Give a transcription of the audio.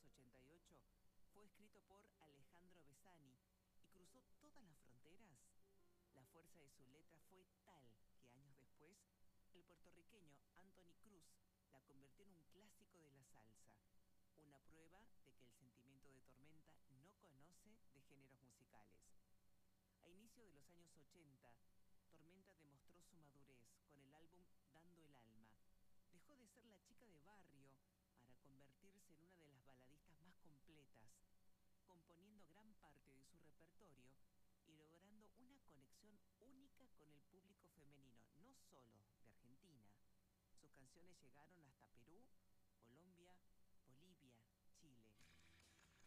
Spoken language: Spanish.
1988 fue escrito por Alejandro Besani y cruzó todas las fronteras. La fuerza de su letra fue tal que años después, el puertorriqueño Anthony Cruz la convirtió en un clásico de la salsa. Una prueba de que el sentimiento de Tormenta no conoce de géneros musicales. A inicio de los años 80, Tormenta demostró su madurez con el álbum Dando el Alma. Dejó de ser la chica de barrio para convertirse en una de las baladistas más completas, componiendo gran parte de su repertorio y logrando una conexión única con el público femenino, no solo de Argentina. Sus canciones llegaron hasta Perú,